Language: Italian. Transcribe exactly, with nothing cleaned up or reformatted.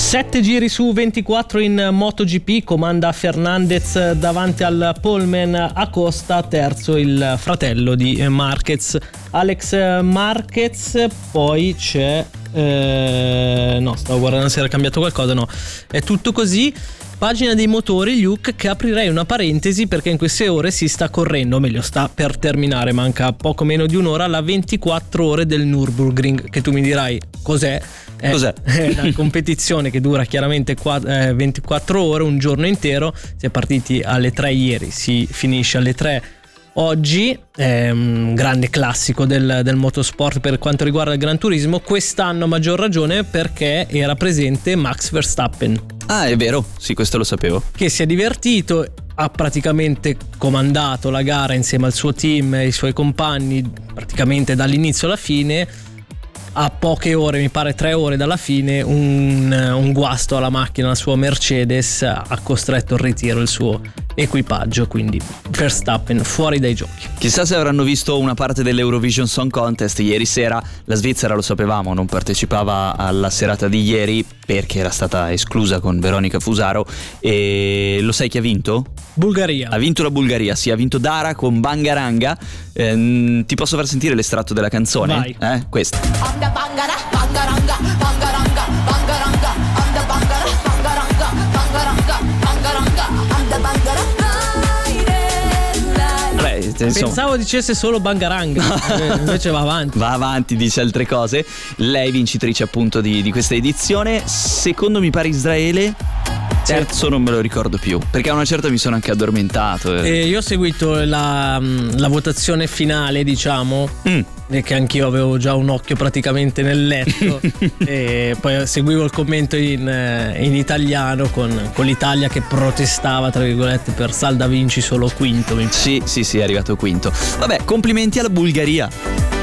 Sette giri su ventiquattro in MotoGP, comanda Fernandez davanti al poleman Acosta, terzo il fratello di Marquez, Alex Marquez. Poi c'è eh, no, stavo guardando se era cambiato qualcosa, no, è tutto così. Pagina dei motori, Luke, che aprirei una parentesi perché in queste ore si sta correndo, meglio sta per terminare, manca poco meno di un'ora, la ventiquattro ore del Nürburgring, che tu mi dirai cos'è. È, Cos'è? È una competizione che dura chiaramente ventiquattro ore, un giorno intero. Si è partiti alle tre ieri, si finisce alle tre oggi. È un grande classico del, del motorsport per quanto riguarda il Gran Turismo. Quest'anno a maggior ragione perché era presente Max Verstappen. Ah, è vero, sì, questo lo sapevo. Che si è divertito, ha praticamente comandato la gara insieme al suo team e ai suoi compagni praticamente dall'inizio alla fine. A poche ore, mi pare tre ore dalla fine, un, un guasto alla macchina, la sua Mercedes, ha costretto al ritiro il suo equipaggio, quindi Verstappen fuori dai giochi. Chissà se avranno visto una parte dell'Eurovision Song Contest ieri sera. La Svizzera, lo sapevamo, non partecipava alla serata di ieri perché era stata esclusa con Veronica Fusaro. E lo sai chi ha vinto? Bulgaria. Ha vinto la Bulgaria, sì, ha vinto Dara con Bangaranga. Eh, ti posso far sentire l'estratto della canzone? Vai. Eh, questa. Bangara, bangaranga, bangaranga, bangaranga, anda bangara, bangaranga, bangaranga, bangaranga, anda bangara. Vabbè, insomma, Pensavo dicesse solo Bangaranga, invece va avanti. va avanti, dice altre cose. Lei vincitrice appunto di, di questa edizione. Secondo mi pare Israele. Terzo non me lo ricordo più, perché a una certa mi sono anche addormentato. E io ho seguito la, la votazione finale, diciamo, Mm. e che anch'io avevo già un occhio praticamente nel letto. E poi seguivo il commento in, in italiano con, con l'Italia che protestava, tra virgolette, per Salda Vinci solo quinto. Sì, sì, sì, è arrivato quinto. Vabbè, complimenti alla Bulgaria.